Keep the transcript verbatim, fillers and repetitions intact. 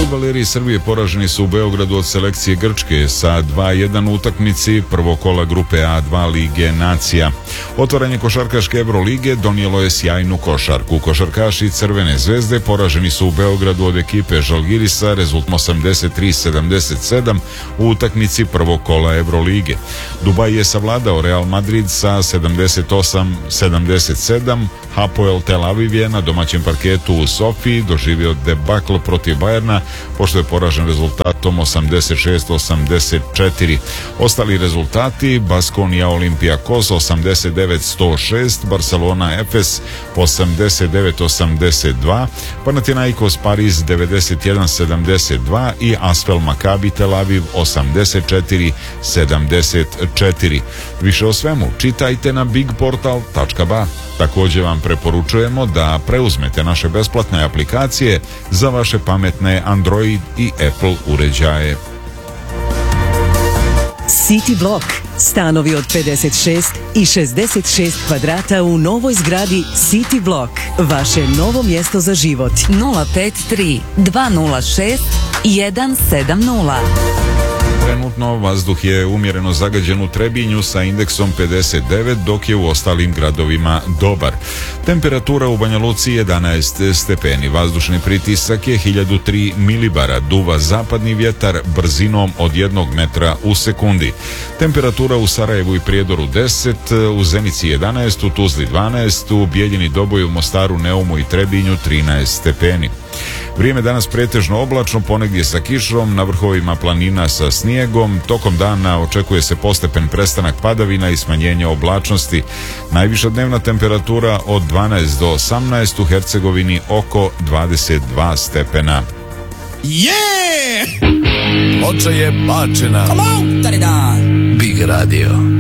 Fudbaleri Srbije poraženi su u Beogradu od selekcije Grčke sa dva jedan u utakmici prvog kola grupe A dva Lige nacija. Otvaranje košarkaške Evrolige donijelo je sjajnu košarku. Košarkaši Crvene zvezde poraženi su u Beogradu od ekipe Žalgirisa rezultatom osamdeset tri sedamdeset sedam u utakmici prvog kola Evrolige. Dubaj je savladao Real Madrid sa sedamdeset osam sedamdeset sedam. Hapoel Tel Aviv je na domaćem parketu u Sofiji doživio debakl protiv Bajerna pošto je poražen rezultatom osamdeset šest osamdeset četiri. Ostali rezultati: Baskonija Olimpijakos osamdeset devet sto šest, Barcelona Efes osamdeset devet osamdeset dva, Panathinaikos Pariz devedeset jedan sedamdeset dva i Asvel Makabi Tel Aviv osamdeset četiri sedamdeset četiri. Više o svemu čitajte na bigportal tačka ba. Također vam preporučujemo da preuzmete naše besplatne aplikacije za vaše pametne Android i Apple uređaje. City Block. Stanovi od pedeset šest i šezdeset šest kvadrata u novoj zgradi City Block. Vaše novo mjesto za život. nula pet tri dva nula šest jedan sedam nula. Trenutno vazduh je umjereno zagađen u Trebinju sa indeksom pedeset devet, dok je u ostalim gradovima dobar. Temperatura u Banja Luci jedanaest stepeni, vazdušni pritisak je hiljadu tri milibara, duva zapadni vjetar brzinom od jednog metra u sekundi. Temperatura u Sarajevu i Prijedoru deset, u Zenici jedanaest, u Tuzli dvanaest, u Bijeljini, Doboju, Mostaru, Neumu i Trebinju trinaest stepeni. Vrijeme danas pretežno oblačno, ponegdje sa kišom, na vrhovima planina sa snijegom. Tokom dana očekuje se postepen prestanak padavina i smanjenje oblačnosti. Najviša dnevna temperatura od dvanaest do osamnaest, u Hercegovini oko dvadeset dva stepena. Yeah! Ploča je bačena. Come on, Big Radio.